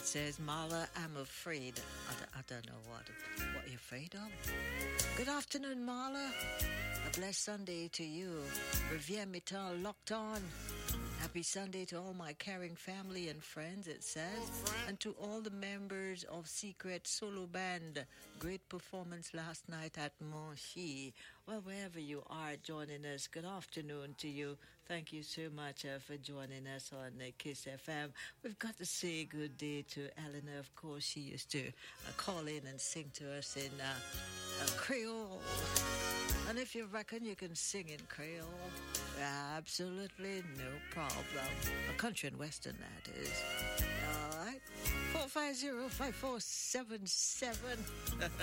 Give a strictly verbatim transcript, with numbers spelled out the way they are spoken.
says, Marla, I'm afraid. I don't, I don't know what, what you're afraid of. Good afternoon, Marla. A blessed Sunday to you. Rivière Mittal locked on. Happy Sunday to all my caring family and friends, it says, and to all the members of Secret Solo Band. Great performance last night at Monchy. Well, wherever you are joining us, good afternoon to you. Thank you so much uh, for joining us on uh, Kiss F M. We've got to say good day to Eleanor. Of course, she used to uh, call in and sing to us in uh, uh, Creole. And if you reckon you can sing in Creole, absolutely no problem. A country and western, that is. All right. four five zero, five four seven seven.